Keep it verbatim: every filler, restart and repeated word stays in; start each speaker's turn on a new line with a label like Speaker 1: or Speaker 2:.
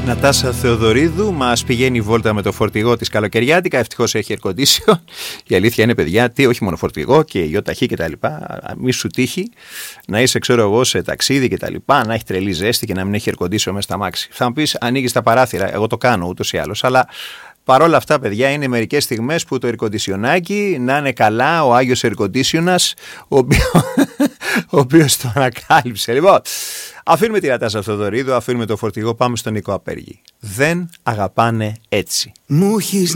Speaker 1: Νατάσα Θεοδωρίδου μας πηγαίνει βόλτα με το φορτηγό της καλοκαιριάτικα. Ευτυχώς έχει air condition. Η αλήθεια είναι, παιδιά, τι, όχι μόνο φορτηγό και ιοταχή και τα λοιπά. Μη σου τύχει να είσαι, ξέρω εγώ, σε ταξίδι και τα λοιπά, να έχει τρελή ζέστη και να μην έχει air condition μέσα στα μάξι. Θα μου πεις, ανοίγεις τα παράθυρα. Εγώ το κάνω ούτως ή άλλως. Αλλά παρόλα αυτά, παιδιά, είναι μερικές στιγμές που το air conditionάκι να είναι καλά, ο Άγιος air conditioners, ο οποίος το ανακάλυψε. Λοιπόν, αφήνουμε τη Νατάσα Θεοδωρίδου, αφήνουμε το φορτηγό, πάμε στον Νίκο Απέργη. Δεν αγαπάνε έτσι.
Speaker 2: Μου έχεις